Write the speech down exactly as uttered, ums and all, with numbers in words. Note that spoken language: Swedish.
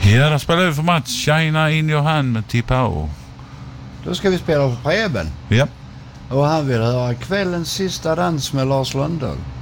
Ja, där spelar vi för match. China in your hand med Tipao. Då ska vi spela på Preben. Ja. Och han vill höra kvällens sista dans med Lars Lundahl.